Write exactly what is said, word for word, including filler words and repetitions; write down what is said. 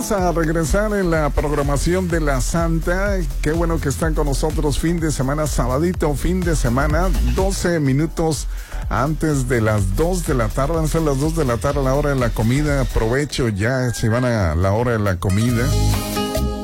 vamos a regresar en la programación de la Santa. Qué bueno que están con nosotros fin de semana, sabadito, fin de semana, doce minutos antes de las dos de la tarde. Van a ser las dos de la tarde, la hora de la comida. Aprovecho ya, se van a la hora de la comida.